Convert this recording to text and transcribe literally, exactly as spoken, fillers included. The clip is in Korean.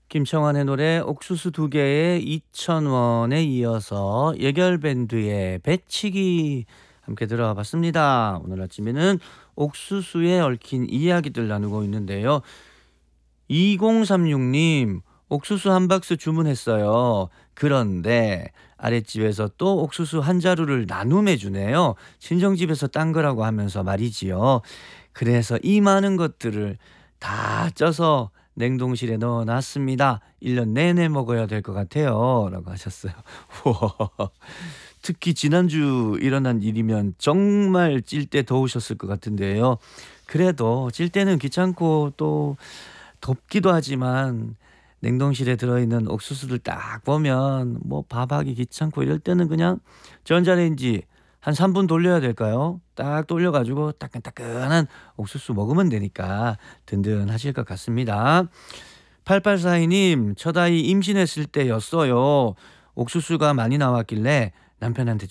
김청완의 노래 옥수수 두 개에 이천 원에 이어서 예결밴드의 배치기 함께 들어봐 봤습니다. 오늘 아침에는 옥수수에 얽힌 이야기들 나누고 있는데요. 이공삼육 님, 옥수수 한 박스 주문했어요. 그런데 아랫집에서 또 옥수수 한 자루를 나눔해 주네요. 친정집에서 딴 거라고 하면서 말이지요. 그래서 이 많은 것들을 다 쪄서 냉동실에 넣어 놨습니다. 일 년 내내 먹어야 될 것 같아요. 라고 하셨어요. 우와. 특히 지난주 일어난 일이면 정말 찔 때 더우셨을 것 같은데요. 그래도 찔 때는 귀찮고 또 덥기도 하지만 냉동실에 들어있는 옥수수를 딱 보면 뭐 밥하기 귀찮고 이럴 때는 그냥 전자레인지 한 삼 분 돌려야 될까요? 딱 돌려가지고 따끈따끈한 옥수수 먹으면 되니까 든든하실 것 같습니다. 팔팔사이 님, 첫 아이 임신했을 때였어요. 옥수수가 많이 나왔길래 남편한테